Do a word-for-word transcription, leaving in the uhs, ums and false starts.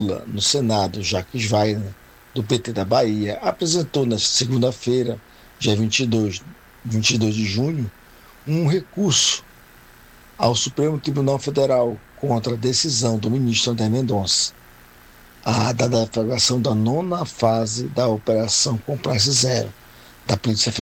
no Senado, Jacques Wagner, do P T da Bahia, apresentou na segunda-feira, dia vinte e dois, vinte e dois de junho, um recurso ao Supremo Tribunal Federal contra a decisão do ministro André Mendonça, a da deflagração da nona fase da Operação Compliance Zero da Polícia